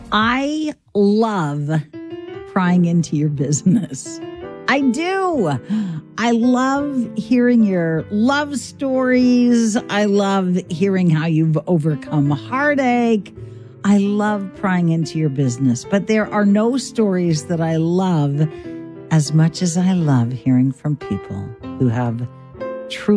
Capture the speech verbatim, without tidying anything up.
I love prying into your business. I do. I love hearing your love stories. I love hearing how you've overcome heartache. I love prying into your business, but there are no stories that I love as much as I love hearing from people who have truly